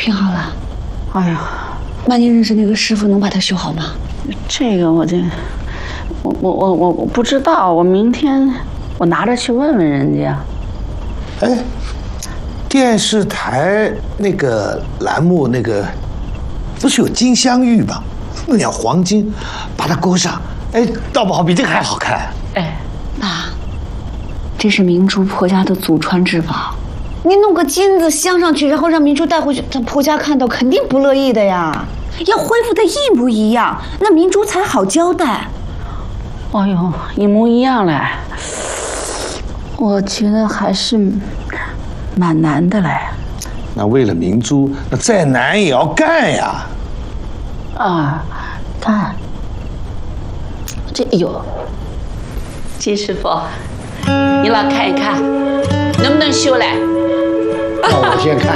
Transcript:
拼好了。 哎呀， 那你认识那个师傅能把它修好吗？ 这个我不知道，我明天我拿着去问问人家。 哎，电视台那个栏目那个不是有金镶玉吗？那样黄金，把它勾上，哎，倒不好比这个还好看。 哎， 爸，这是明珠婆家的祖传之宝，你弄个金子镶上去，然后让明珠带回去，让婆家看到，肯定不乐意的呀。要恢复的一模一样，那明珠才好交代。 哎呦，一模一样嘞，我觉得还是蛮难的嘞。 那为了明珠，那再难也要干呀。 啊，干！哎呦，金师傅，你老看一看，能不能修嘞？ 那我先看。